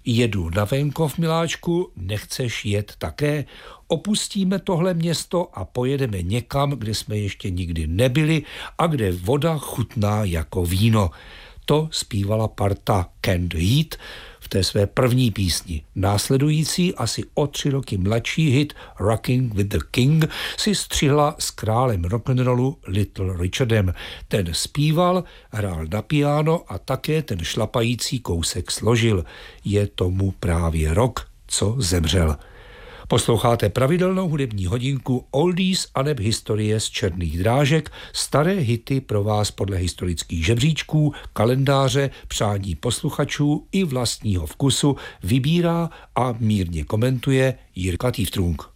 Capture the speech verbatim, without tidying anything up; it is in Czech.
Jedu na venkov, miláčku, nechceš jet také? Opustíme tohle město a pojedeme někam, kde jsme ještě nikdy nebyli a kde voda chutná jako víno. To zpívala parta Canned Heat v té své první písni. Následující, asi o tři roky mladší hit Rocking with the King si střihla s králem rock'n'rollu Little Richardem. Ten zpíval, hrál na piano a také ten šlapající kousek složil. Je tomu právě rok, co zemřel. Posloucháte pravidelnou hudební hodinku Oldies aneb historie z černých drážek, staré hity pro vás podle historických žebříčků, kalendáře, přání posluchačů i vlastního vkusu vybírá a mírně komentuje Jirka Tývtrunk.